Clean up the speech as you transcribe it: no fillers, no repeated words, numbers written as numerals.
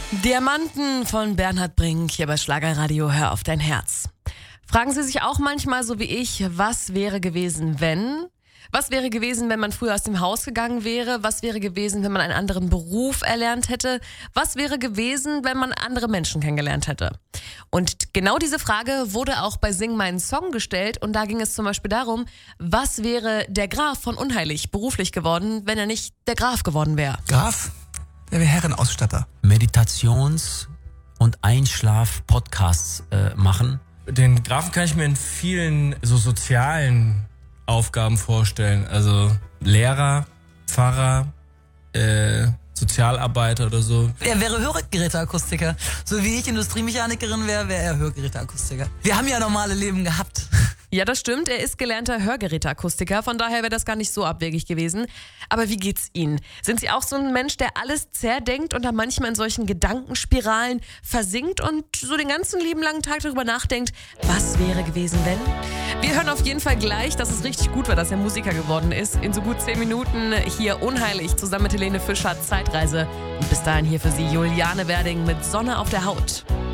Diamanten von Bernhard Brink hier bei Schlagerradio. Hör auf dein Herz. Fragen Sie sich auch manchmal so wie ich, was wäre gewesen, wenn? Was wäre gewesen, wenn man früher aus dem Haus gegangen wäre? Was wäre gewesen, wenn man einen anderen Beruf erlernt hätte? Was wäre gewesen, wenn man andere Menschen kennengelernt hätte? Und genau diese Frage wurde auch bei Sing meinen Song gestellt. Und da ging es zum Beispiel darum, was wäre der Graf von Unheilig beruflich geworden, wenn er nicht der Graf geworden wäre? Graf? Der wäre Herrenausstatter. Meditations- und Einschlaf-Podcasts machen. Den Grafen kann ich mir in vielen so sozialen Aufgaben vorstellen. Also Lehrer, Pfarrer, Sozialarbeiter oder so. Er wäre Hörgeräteakustiker. So wie ich Industriemechanikerin wäre, wäre er Hörgeräteakustiker. Wir haben ja normale Leben gehabt. Ja, das stimmt. Er ist gelernter Hörgeräteakustiker. Von daher wäre das gar nicht so abwegig gewesen. Aber wie geht's Ihnen? Sind Sie auch so ein Mensch, der alles zerdenkt und da manchmal in solchen Gedankenspiralen versinkt und so den ganzen lieben langen Tag darüber nachdenkt, was wäre gewesen, wenn? Wir hören auf jeden Fall gleich, dass es richtig gut war, dass er Musiker geworden ist. In so gut 10 Minuten hier Unheilig zusammen mit Helene Fischer, Zeitreise. Und bis dahin hier für Sie Juliane Werding mit Sonne auf der Haut.